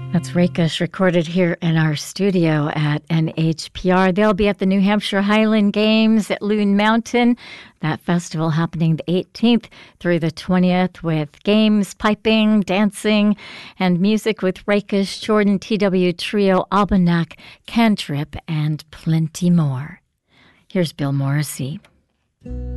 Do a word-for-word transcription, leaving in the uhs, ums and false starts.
That's Rakish, recorded here in our studio at N H P R. They'll be at the New Hampshire Highland Games at Loon Mountain. That festival happening the eighteenth through the twentieth with games, piping, dancing, and music with Rakish, Jordan T W Trio, Almanac, Cantrip, and plenty more. Here's Bill Morrissey.